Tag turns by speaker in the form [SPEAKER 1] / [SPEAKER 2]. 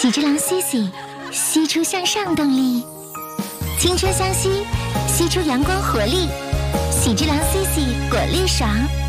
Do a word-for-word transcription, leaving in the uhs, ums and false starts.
[SPEAKER 1] 喜之郎 C C， 吸出向上动力，青春相吸，吸出阳光活力。喜之郎 C C 果粒爽。